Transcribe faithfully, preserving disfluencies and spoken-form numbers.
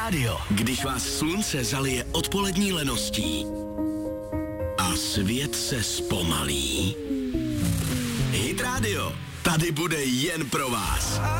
Radio. Když vás slunce zalije odpolední leností a svět se zpomalí, Hit Radio tady bude jen pro vás.